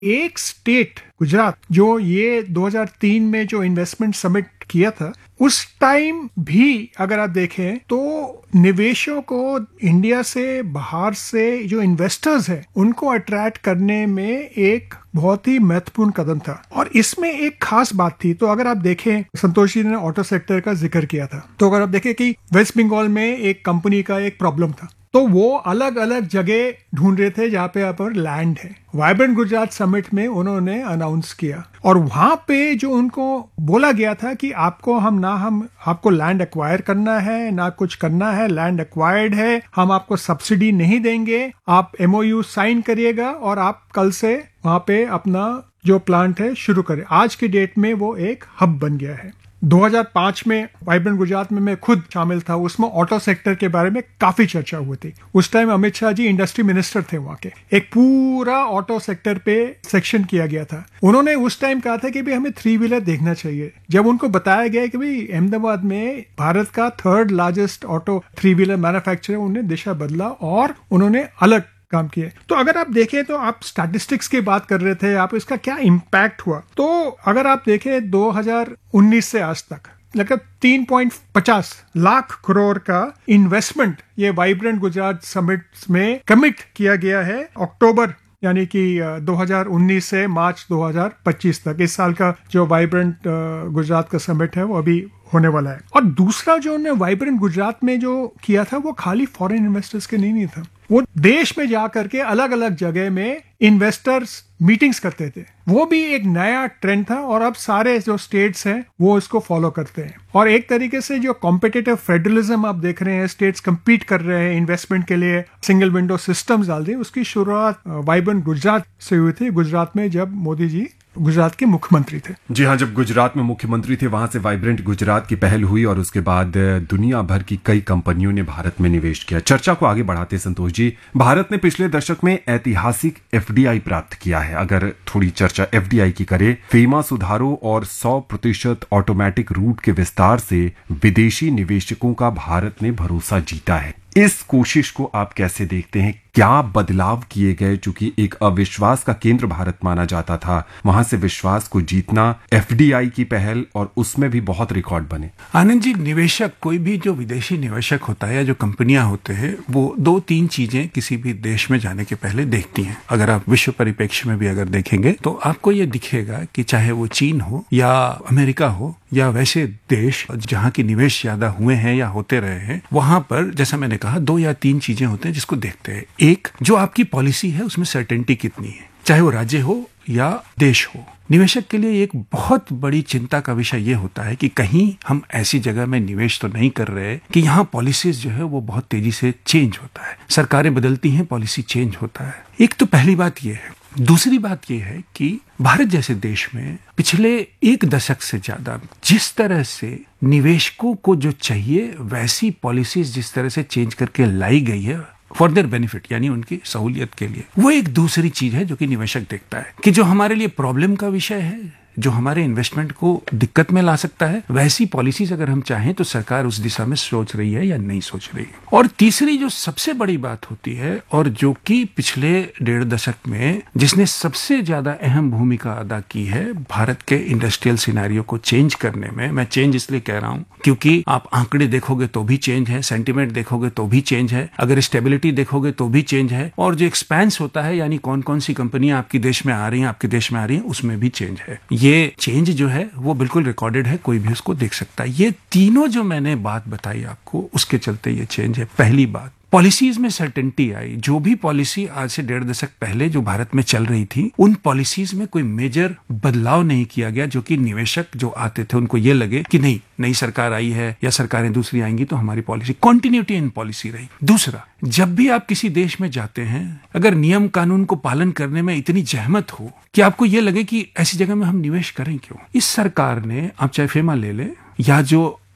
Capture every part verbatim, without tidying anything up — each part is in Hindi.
एक स्टेट गुजरात जो ये दो हज़ार तीन में जो इन्वेस्टमेंट समिट किया था, उस टाइम भी अगर आप देखें तो निवेशों को इंडिया से बाहर से जो इन्वेस्टर्स हैं उनको अट्रैक्ट करने में एक बहुत ही महत्वपूर्ण कदम था। और इसमें एक खास बात थी, तो अगर आप देखें, संतोष जी ने ऑटो सेक्टर का जिक्र किया था, तो अगर आप देखें कि वेस्ट बंगाल में एक कंपनी का एक प्रॉब्लम था, तो वो अलग अलग जगह ढूंढ रहे थे जहाँ पे यहाँ पर लैंड है। वाइब्रेंट गुजरात समिट में उन्होंने अनाउंस किया और वहां पे जो उनको बोला गया था कि आपको हम ना हम आपको लैंड एक्वायर करना है ना कुछ करना है, लैंड एक्वायर्ड है, हम आपको सब्सिडी नहीं देंगे, आप एमओयू साइन करिएगा और आप कल से वहां पे अपना जो प्लांट है शुरू करें। आज की डेट में वो एक हब बन गया है। दो हज़ार पाँच में वाइब्रेंट गुजरात में मैं खुद शामिल था, उसमें ऑटो सेक्टर के बारे में काफी चर्चा हुई थी। उस time Amit Shah ji industry minister थे वहां के, एक पूरा ऑटो सेक्टर पे सेक्शन किया गया था। उन्होंने उस टाइम कहा था कि भाई हमें थ्री व्हीलर देखना चाहिए। जब उनको बताया गया कि भाई अहमदाबाद में भारत का third largest auto three wheeler manufacturer, उन्होंने दिशा बदला और उन्होंने अलग काम किए। तो अगर आप देखें तो आप स्टैटिस्टिक्स की बात कर रहे थे, आप इसका क्या इम्पैक्ट हुआ, तो अगर आप देखें दो हज़ार उन्नीस से आज तक लगभग तीन पॉइंट पचास लाख करोड़ का इन्वेस्टमेंट ये वाइब्रेंट गुजरात समिट में कमिट किया गया है। अक्टूबर यानी कि दो हज़ार उन्नीस से मार्च दो हज़ार पच्चीस तक, इस साल का जो वाइब्रेंट गुजरात का समिट है वो अभी होने वाला है। और दूसरा जो उन्होंने वाइब्रेंट गुजरात में जो किया था वो खाली फॉरेन इन्वेस्टर्स के नहीं, नहीं था, वो देश में जाकर के अलग अलग जगह में इन्वेस्टर्स मीटिंग्स करते थे। वो भी एक नया ट्रेंड था और अब सारे जो स्टेट्स हैं वो इसको फॉलो करते हैं। और एक तरीके से जो कॉम्पिटिटिव फेडरलिज्म आप देख रहे हैं, स्टेट्स कंपीट कर रहे हैं इन्वेस्टमेंट के लिए, सिंगल विंडो सिस्टम्स डाल दी, उसकी शुरुआत वाइब्रेंट गुजरात से हुई थी, गुजरात में जब मोदी जी गुजरात के मुख्यमंत्री थे। जी हाँ, जब गुजरात में मुख्यमंत्री थे वहां से वाइब्रेंट गुजरात की पहल हुई और उसके बाद दुनिया भर की कई कंपनियों ने भारत में निवेश किया। चर्चा को आगे बढ़ाते संतोष जी, भारत ने पिछले दशक में ऐतिहासिक एफडीआई प्राप्त किया है। अगर थोड़ी चर्चा एफडीआई की करें, फीमा सुधारों और सौ प्रतिशत ऑटोमेटिक रूट के विस्तार से विदेशी निवेशकों का भारत ने भरोसा जीता है। इस कोशिश को आप कैसे देखते हैं? क्या बदलाव किए गए? चूंकि एक अविश्वास का केंद्र भारत माना जाता था, वहां से विश्वास को जीतना, एफडीआई की पहल और उसमें भी बहुत रिकॉर्ड बने। आनंद जी, निवेशक, कोई भी जो विदेशी निवेशक होता है या जो कंपनियां होते हैं, वो दो तीन चीजें किसी भी देश में जाने के पहले देखती हैं। अगर आप विश्व परिप्रेक्ष्य में भी अगर देखेंगे तो आपको ये दिखेगा कि चाहे वो चीन हो या अमेरिका हो या वैसे देश जहां की निवेश ज्यादा हुए हैं या होते रहे हैं, वहां पर जैसा मैंने कहा दो या तीन चीजें होते हैं जिसको देखते हैं। एक, जो आपकी पॉलिसी है उसमें सर्टेनिटी कितनी है, चाहे वो राज्य हो या देश हो। निवेशक के लिए एक बहुत बड़ी चिंता का विषय ये होता है कि कहीं हम ऐसी जगह में निवेश तो नहीं कर रहे कि यहाँ पॉलिसीज जो है वो बहुत तेजी से चेंज होता है, सरकारें बदलती हैं, पॉलिसी चेंज होता है। एक तो पहली बात ये है। दूसरी बात यह है कि भारत जैसे देश में पिछले एक दशक से ज्यादा जिस तरह से निवेशकों को जो चाहिए वैसी पॉलिसीज जिस तरह से चेंज करके लाई गई है फॉर देयर बेनिफिट, यानी उनकी सहूलियत के लिए, वो एक दूसरी चीज है जो कि निवेशक देखता है कि जो हमारे लिए प्रॉब्लम का विषय है, जो हमारे इन्वेस्टमेंट को दिक्कत में ला सकता है, वैसी पॉलिसीज अगर हम चाहें तो सरकार उस दिशा में सोच रही है या नहीं सोच रही है। और तीसरी जो सबसे बड़ी बात होती है और जो कि पिछले डेढ़ दशक में जिसने सबसे ज्यादा अहम भूमिका अदा की है भारत के इंडस्ट्रियल सिनेरियो को चेंज करने में, मैं चेंज इसलिए कह रहा हूं क्योंकि आप आंकड़े देखोगे तो भी चेंज है, सेंटिमेंट देखोगे तो भी चेंज है, अगर स्टेबिलिटी देखोगे तो भी चेंज है, और जो एक्सपेंस होता है यानी कौन कौन सी कंपनियां आपके देश में आ रही हैं, आपके देश में आ रही हैं, उसमें भी चेंज है। ये चेंज जो है वो बिल्कुल रिकॉर्डेड है, कोई भी उसको देख सकता है। ये तीनों जो मैंने बात बताई आपको, उसके चलते ये चेंज है। पहली बात, पॉलिसीज में सर्टेनिटी आई। जो भी पॉलिसी आज से डेढ़ दशक पहले जो भारत में चल रही थी, उन पॉलिसीज में कोई मेजर बदलाव नहीं किया गया जो कि निवेशक जो आते थे उनको ये लगे कि नहीं, नई सरकार आई है या सरकारें दूसरी आएंगी तो हमारी पॉलिसी, कंटिन्यूटी इन पॉलिसी रही। दूसरा, जब भी आप किसी देश में जाते हैं, अगर नियम कानून को पालन करने में इतनी जहमत हो कि आपको ये लगे कि ऐसी जगह में हम निवेश करें क्यों, इस सरकार ने, आप चाहे फेमा ले ले या जो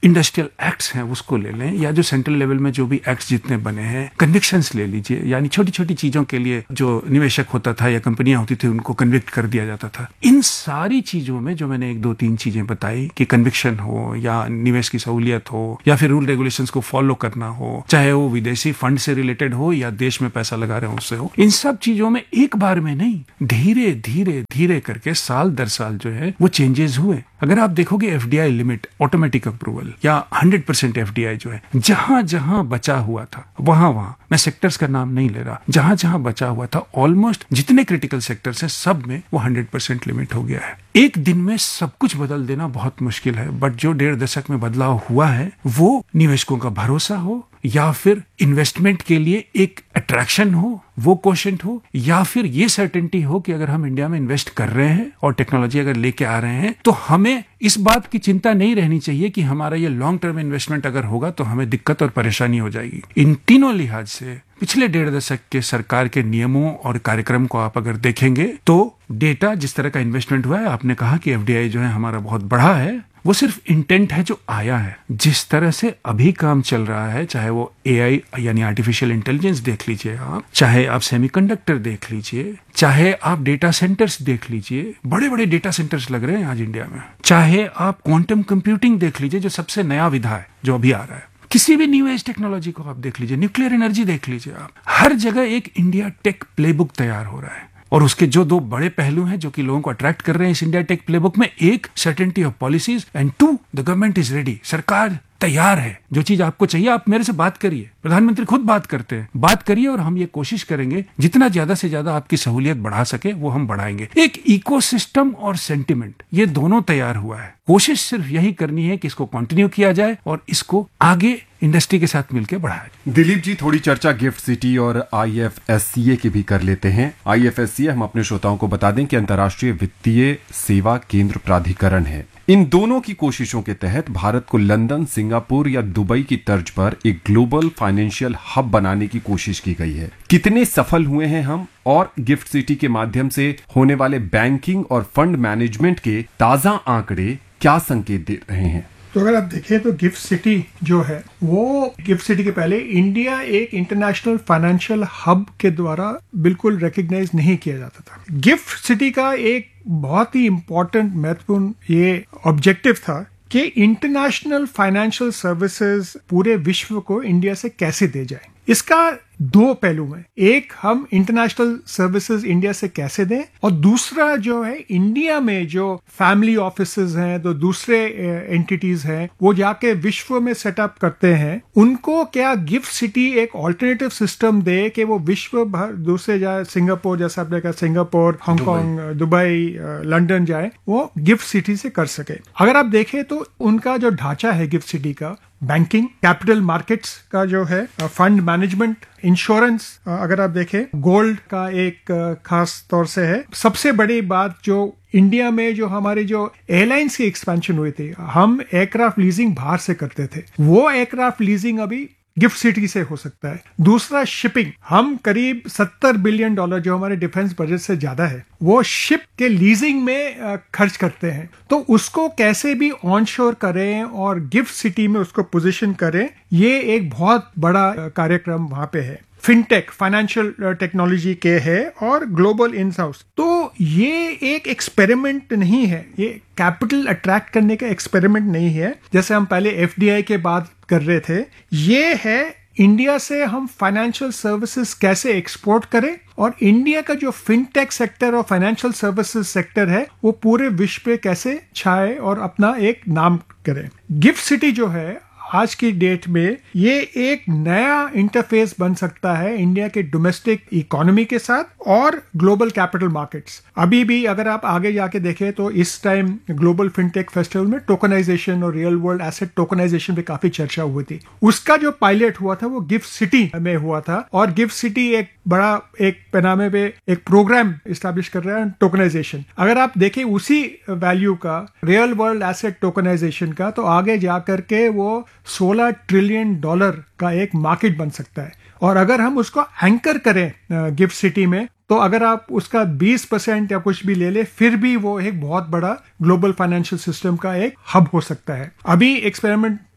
इंडस्ट्रियल एक्ट्स हैं उसको ले लें, या जो सेंट्रल लेवल में जो भी एक्ट्स जितने बने हैं, कन्विक्शंस ले लीजिए, यानी छोटी छोटी चीजों के लिए जो निवेशक होता था या कंपनियां होती थी उनको कन्विक्ट कर दिया जाता था। इन सारी चीजों में जो मैंने एक दो तीन चीजें बताई कि कन्विक्शन हो या निवेश की सहूलियत हो या फिर रूल रेगुलेशंस को फॉलो करना हो, चाहे वो विदेशी फंड से रिलेटेड हो या देश में पैसा लगा रहे हो उससे हो, इन सब चीजों में एक बार में नहीं, धीरे धीरे धीरे करके साल दर साल जो है वो चेंजेस हुए। अगर आप देखोगे एफडीआई लिमिट, ऑटोमेटिक अप्रूवल या हंड्रेड परसेंट एफडीआई जो है, जहां जहां बचा हुआ था वहां वहां, मैं सेक्टर्स का नाम नहीं ले रहा, जहां जहां बचा हुआ था ऑलमोस्ट जितने क्रिटिकल सेक्टर्स हैं सब में वो हंड्रेड परसेंट लिमिट हो गया है। एक दिन में सब कुछ बदल देना बहुत मुश्किल है, बट जो डेढ़ दशक में बदलाव हुआ है वो निवेशकों का भरोसा हो या फिर इन्वेस्टमेंट के लिए एक अट्रैक्शन हो, वो क्वेश्चन हो, या फिर ये सर्टेनिटी हो कि अगर हम इंडिया में इन्वेस्ट कर रहे हैं और टेक्नोलॉजी अगर लेके आ रहे हैं तो हमें इस बात की चिंता नहीं रहनी चाहिए कि हमारा ये लॉन्ग टर्म इन्वेस्टमेंट अगर होगा तो हमें दिक्कत और परेशानी हो जाएगी। इन तीनों लिहाज से पिछले डेढ़ दशक के सरकार के नियमों और कार्यक्रम को आप अगर देखेंगे तो डेटा जिस तरह का इन्वेस्टमेंट हुआ है, आपने कहा कि एफडीआई जो है हमारा बहुत बड़ा है, वो सिर्फ इंटेंट है जो आया है। जिस तरह से अभी काम चल रहा है, चाहे वो एआई यानी आर्टिफिशियल इंटेलिजेंस देख लीजिए आप, चाहे आप सेमीकंडक्टर देख लीजिए, चाहे आप डेटा सेंटर्स देख लीजिए, बड़े बड़े डेटा सेंटर्स लग रहे हैं आज इंडिया में, चाहे आप क्वांटम कंप्यूटिंग देख लीजिए जो सबसे नया विधा है जो अभी आ रहा है, किसी भी न्यू एज टेक्नोलॉजी को आप देख लीजिए, न्यूक्लियर एनर्जी देख लीजिए आप, हर जगह एक इंडिया टेक प्लेबुक तैयार हो रहा है। और उसके जो दो बड़े पहलू हैं जो कि लोगों को अट्रैक्ट कर रहे हैं इस इंडिया टेक प्लेबुक में, एक certainty of policies and to the government is ready, सरकार तैयार है। जो चीज आपको चाहिए आप मेरे से बात करिए, प्रधानमंत्री खुद बात करते हैं, बात करिए और हम ये कोशिश करेंगे जितना ज्यादा से ज्यादा आपकी सहूलियत बढ़ा सके वो हम बढ़ाएंगे। एक इकोसिस्टम और सेंटिमेंट ये दोनों तैयार हुआ है, कोशिश सिर्फ यही करनी है कि इसको कंटिन्यू किया जाए और इसको आगे इंडस्ट्री के साथ मिलकर बढ़ाए। दिलीप जी, थोड़ी चर्चा गिफ्ट सिटी और आईएफएससीए की भी कर लेते हैं। आईएफएससीए हम अपने श्रोताओं को बता दें कि अंतर्राष्ट्रीय वित्तीय सेवा केंद्र प्राधिकरण है। इन दोनों की कोशिशों के तहत भारत को लंदन, सिंगापुर या दुबई की तर्ज पर एक ग्लोबल फाइनेंशियल हब बनाने की कोशिश की गई है। कितने सफल हुए हैं हम, और गिफ्ट सिटी के माध्यम से होने वाले बैंकिंग और फंड मैनेजमेंट के ताजा आंकड़े क्या संकेत दे रहे हैं? तो अगर आप देखें तो गिफ्ट सिटी जो है वो गिफ्ट सिटी के पहले इंडिया एक इंटरनेशनल फाइनेंशियल हब के द्वारा बिल्कुल रिकॉग्नाइज नहीं किया जाता था। गिफ्ट सिटी का एक बहुत ही इंपॉर्टेंट महत्वपूर्ण ये ऑब्जेक्टिव था कि इंटरनेशनल फाइनेंशियल सर्विसेज पूरे विश्व को इंडिया से कैसे दे जाए। इसका दो पहलू हैं, एक हम इंटरनेशनल सर्विसेज इंडिया से कैसे दें, और दूसरा जो है इंडिया में जो फैमिली ऑफिसेज हैं, तो दूसरे एंटिटीज हैं, वो जाके विश्व में सेटअप करते हैं, उनको क्या गिफ्ट सिटी एक ऑल्टरनेटिव सिस्टम दे कि वो विश्व भर दूसरे जाए, सिंगापुर जैसा आपने कहा, सिंगापुर, हांगकांग, दुबई, लंदन जाए, वो गिफ्ट सिटी से कर सके। अगर आप देखें तो उनका जो ढांचा है गिफ्ट सिटी का, बैंकिंग, कैपिटल मार्केट्स का जो है, फंड मैनेजमेंट, इंश्योरेंस, अगर आप देखें गोल्ड का एक खास तौर से है। सबसे बड़ी बात जो इंडिया में जो हमारी जो एयरलाइंस की एक्सपेंशन हुई थी, हम एयरक्राफ्ट लीजिंग बाहर से करते थे, वो एयरक्राफ्ट लीजिंग अभी गिफ्ट सिटी से हो सकता है। दूसरा शिपिंग, हम करीब सत्तर बिलियन डॉलर जो हमारे डिफेंस बजट से ज्यादा है वो शिप के लीजिंग में खर्च करते हैं, तो उसको कैसे भी ऑनशोर करें और गिफ्ट सिटी में उसको पोजीशन करें, ये एक बहुत बड़ा कार्यक्रम वहां पे है। फिनटेक, फाइनेंशियल टेक्नोलॉजी के है, और ग्लोबल इन हाउस। तो ये एक एक्सपेरिमेंट नहीं है, ये कैपिटल अट्रैक्ट करने का एक्सपेरिमेंट नहीं है जैसे हम पहले एफडीआई के बाद कर रहे थे। ये है इंडिया से हम फाइनेंशियल सर्विसेज कैसे एक्सपोर्ट करें, और इंडिया का जो फिनटेक सेक्टर और फाइनेंशियल सर्विसेज सेक्टर है वो पूरे विश्व पे कैसे छाए और अपना एक नाम करें। गिफ्ट सिटी जो है आज की डेट में ये एक नया इंटरफेस बन सकता है इंडिया के डोमेस्टिक इकोनॉमी के साथ और ग्लोबल कैपिटल मार्केट्स। अभी भी अगर आप आगे जाके देखें तो इस टाइम ग्लोबल फिनटेक फेस्टिवल में टोकनाइजेशन और रियल वर्ल्ड एसेट टोकनाइजेशन पे काफी चर्चा हुई थी। उसका जो पायलट हुआ था वो गिफ्ट सिटी में हुआ था, और गिफ्ट सिटी एक बड़ा एक पैनामे पे एक प्रोग्राम इस्टेब्लिश कर रहा है टोकनाइजेशन। अगर आप देखें उसी वैल्यू का रियल वर्ल्ड एसेट टोकनाइजेशन का, तो आगे जाकर के वो सोलह ट्रिलियन डॉलर का एक मार्केट बन सकता है। और अगर हम उसको एंकर करें गिफ्ट सिटी में, तो अगर आप उसका बीस परसेंट या कुछ भी ले ले, फिर भी वो एक बहुत बड़ा ग्लोबल फाइनेंशियल सिस्टम का एक हब हो सकता है। अभी एक्सपेरिमेंट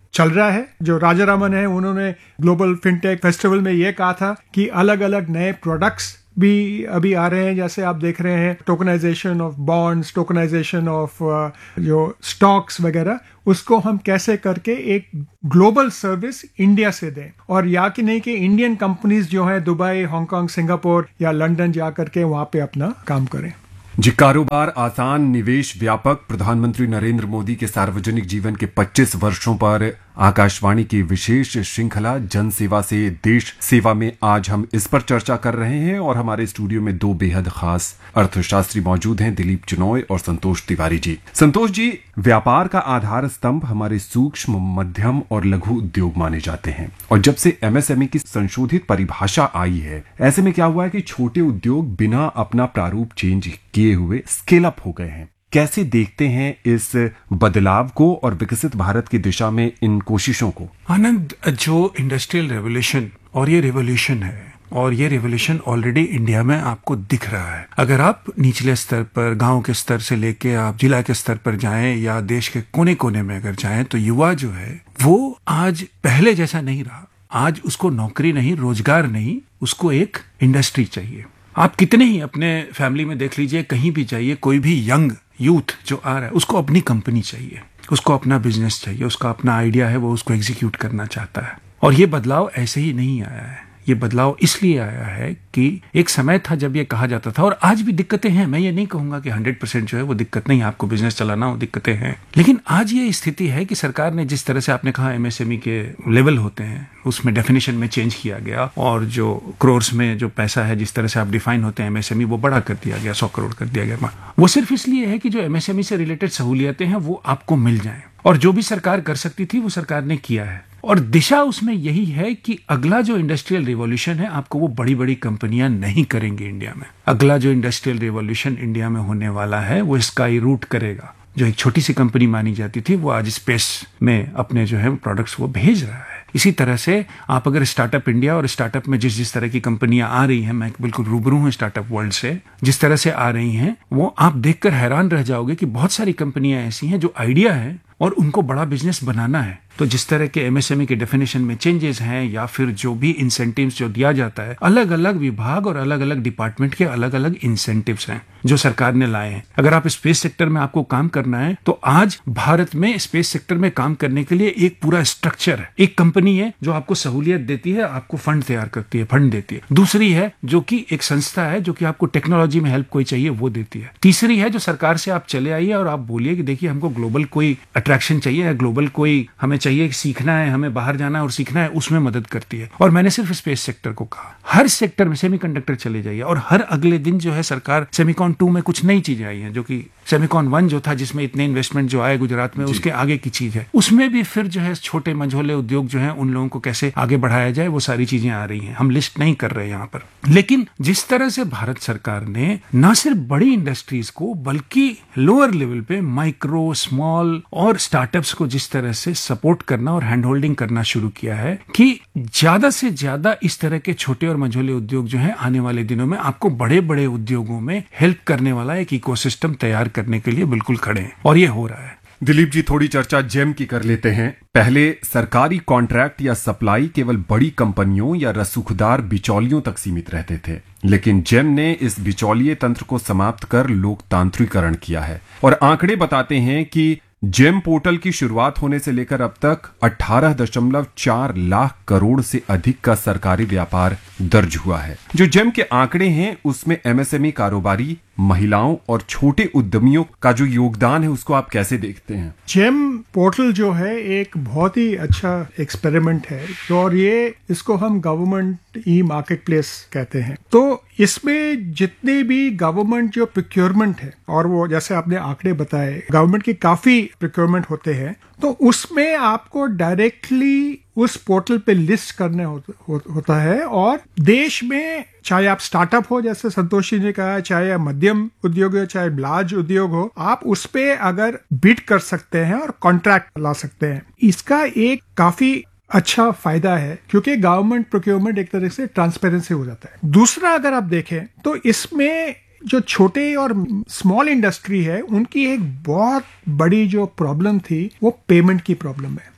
चल रहा है। जो राजा रामन है उन्होंने ग्लोबल फिनटेक फेस्टिवल में ये कहा था कि अलग अलग नए प्रोडक्ट्स भी अभी आ रहे हैं, जैसे आप देख रहे हैं tokenization of bonds, tokenization of जो स्टॉक्स वगैरह, उसको हम कैसे करके एक ग्लोबल सर्विस इंडिया से दें, और या कि नहीं कि इंडियन कंपनीज जो हैं दुबई, हांगकांग, सिंगापुर या लंदन जा करके वहां पे अपना काम करें। जी, कारोबार आसान, निवेश व्यापक। प्रधानमंत्री नरेंद्र मोदी के सार्वजनिक जीवन के पच्चीस वर्षों पर आकाशवाणी की विशेष श्रृंखला जन सेवा से देश सेवा में आज हम इस पर चर्चा कर रहे हैं और हमारे स्टूडियो में दो बेहद खास अर्थशास्त्री मौजूद हैं, दिलीप चिनॉय और संतोष तिवारी जी। संतोष जी, व्यापार का आधार स्तंभ हमारे सूक्ष्म, मध्यम और लघु उद्योग माने जाते हैं, और जब से एमएसएमई की संशोधित परिभाषा आई है, ऐसे में क्या हुआ है कि छोटे उद्योग बिना अपना प्रारूप चेंज किए हुए स्केल अप हो गए हैं। कैसे देखते हैं इस बदलाव को और विकसित भारत की दिशा में इन कोशिशों को? आनंद, जो इंडस्ट्रियल रेवोल्यूशन और ये रेवोल्यूशन है, और ये रेवोल्यूशन ऑलरेडी इंडिया में आपको दिख रहा है। अगर आप निचले स्तर पर, गांव के स्तर से लेके आप जिला के स्तर पर जाएं या देश के कोने कोने में अगर जाएं, तो युवा जो है वो आज पहले जैसा नहीं रहा। आज उसको नौकरी नहीं, रोजगार नहीं, उसको एक इंडस्ट्री चाहिए। आप कितने ही अपने फैमिली में देख लीजिए, कहीं भी जाइए, कोई भी यंग यूथ जो आ रहा है उसको अपनी कंपनी चाहिए, उसको अपना बिजनेस चाहिए, उसका अपना आइडिया है, वो उसको एग्जीक्यूट करना चाहता है। और ये बदलाव ऐसे ही नहीं आया है, ये बदलाव इसलिए आया है कि एक समय था जब ये कहा जाता था, और आज भी दिक्कतें हैं, मैं ये नहीं कहूंगा कि हंड्रेड परसेंट जो है वो दिक्कत नहीं, आपको बिजनेस चलाना हो, दिक्कतें हैं, लेकिन आज ये स्थिति है कि सरकार ने जिस तरह से आपने कहा एमएसएमई के लेवल होते हैं उसमें डेफिनेशन में चेंज किया गया, और जो क्रोर्स में जो पैसा है जिस तरह से आप डिफाइन होते हैं एमएसएमई, वो बड़ा कर दिया गया, सौ करोड़ कर दिया गया। वो सिर्फ इसलिए है कि जो एमएसएमई से रिलेटेड सहूलियतें हैं वो आपको मिल जाएं, और जो भी सरकार कर सकती थी वो सरकार ने किया है। और दिशा उसमें यही है कि अगला जो इंडस्ट्रियल रिवॉल्यूशन है आपको वो बड़ी बड़ी कंपनियां नहीं करेंगी इंडिया में। अगला जो इंडस्ट्रियल रिवॉल्यूशन इंडिया में होने वाला है वो स्काई रूट करेगा। जो एक छोटी सी कंपनी मानी जाती थी वो आज स्पेस में अपने जो है प्रोडक्ट्स वो भेज रहा है। इसी तरह से आप अगर स्टार्टअप इंडिया और स्टार्टअप में जिस जिस तरह की कंपनियां आ रही हैं, मैं बिल्कुल रूबरू हूं स्टार्टअप वर्ल्ड से, जिस तरह से आ रही हैं वो आप देखकर हैरान रह जाओगे कि बहुत सारी कंपनियां ऐसी हैं जो आइडिया है और उनको बड़ा बिजनेस बनाना है। तो जिस तरह के एमएसएमई के डेफिनेशन में चेंजेस हैं या फिर जो भी इंसेंटिव्स जो दिया जाता है, अलग अलग विभाग और अलग अलग डिपार्टमेंट के अलग अलग इंसेंटिव्स हैं जो सरकार ने लाए हैं। अगर आप स्पेस सेक्टर में आपको काम करना है तो आज भारत में स्पेस सेक्टर में काम करने के लिए एक पूरा स्ट्रक्चर है। एक कंपनी है जो आपको सहूलियत देती है, आपको फंड तैयार करती है, फंड देती है। दूसरी है जो कि एक संस्था है जो कि आपको टेक्नोलॉजी में हेल्प कोई चाहिए वो देती है। तीसरी है जो सरकार से आप चले आइए और आप बोलिए कि देखिए हमको ग्लोबल कोई अट्रैक्शन चाहिए या ग्लोबल कोई हमें चाहिए, सीखना है, हमें बाहर जाना है और सीखना है, उसमें मदद करती है। और मैंने सिर्फ स्पेस सेक्टर को कहा, हर सेक्टर में सेमीकंडक्टर चले जाइए और हर अगले दिन जो है सरकार सेमिकॉन टू में कुछ नई चीजें आई हैं, जो कि सेमिकॉन वन जो था जिसमें इतने इन्वेस्टमेंट जो आए गुजरात में, उसके आगे की चीज है। उसमें भी फिर जो है छोटे मंझोले उद्योग जो है उन लोगों को कैसे आगे बढ़ाया जाए वो सारी चीजें आ रही हैं। हम लिस्ट नहीं कर रहे यहाँ पर, लेकिन जिस तरह से भारत सरकार ने न सिर्फ बड़ी इंडस्ट्रीज को बल्कि लोअर लेवल पे माइक्रो, स्मॉल और स्टार्टअप्स को जिस तरह से सपोर्ट करना और हैंड होल्डिंग करना शुरू किया है कि ज्यादा से ज्यादा इस तरह के छोटे और मझोले उद्योग जो है आने वाले दिनों में आपको बड़े बड़े उद्योगों में हेल्प करने वाला एक इकोसिस्टम तैयार करने के लिए बिल्कुल खड़े हैं, और ये हो रहा है। दिलीप जी, थोड़ी चर्चा जेम की कर लेते हैं। पहले सरकारी कॉन्ट्रैक्ट या सप्लाई केवल बड़ी कंपनियों या रसूखदार बिचौलियों तक सीमित रहते थे, लेकिन जेम ने इस बिचौलिए तंत्र को समाप्त कर लोकतांत्रिकरण किया है। और आंकड़े बताते हैं कि जेम पोर्टल की शुरुआत होने से लेकर अब तक अठारह दशमलव चार लाख करोड़ से अधिक का सरकारी व्यापार दर्ज हुआ है। जो जेम के आंकड़े हैं उसमें एमएसएमई कारोबारी, महिलाओं और छोटे उद्यमियों का जो योगदान है उसको आप कैसे देखते हैं? जेम पोर्टल जो है एक बहुत ही अच्छा एक्सपेरिमेंट है, और ये इसको हम गवर्नमेंट ई मार्केट प्लेस कहते हैं। तो इसमें जितने भी गवर्नमेंट जो प्रोक्योरमेंट है, और वो जैसे आपने आंकड़े बताए गवर्नमेंट की काफी प्रोक्योरमेंट होते हैं, तो उसमें आपको डायरेक्टली उस पोर्टल पे लिस्ट करने हो, हो, होता है। और देश में चाहे आप स्टार्टअप हो, जैसे संतोष जी ने कहा, चाहे मध्यम उद्योग हो, चाहे लार्ज उद्योग हो, आप उस पे अगर बिड कर सकते हैं और कॉन्ट्रैक्ट ला सकते हैं। इसका एक काफी अच्छा फायदा है क्योंकि गवर्नमेंट प्रोक्योरमेंट एक तरह से ट्रांसपेरेंसी हो जाता है। दूसरा, अगर आप देखें तो इसमें जो छोटे और स्मॉल इंडस्ट्री है उनकी एक बहुत बड़ी जो प्रॉब्लम थी वो पेमेंट की प्रॉब्लम है।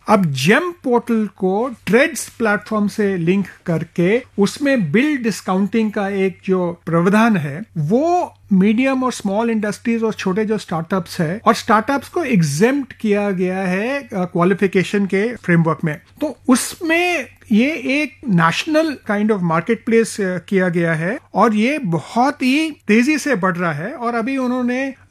अब जेम पोर्टल को ट्रेड्स प्लेटफॉर्म से लिंक करके उसमें बिल डिस्काउंटिंग का एक जो प्रावधान है वो मीडियम और स्मॉल इंडस्ट्रीज और छोटे जो स्टार्टअप्स है और स्टार्टअप्स को एग्जेम्प्ट किया गया है क्वालिफिकेशन के फ्रेमवर्क में। तो उसमें ये एक national kind of market place किया गया है और ये बहुत ही तेजी से बढ़ रहा है। और अभी उन्होंने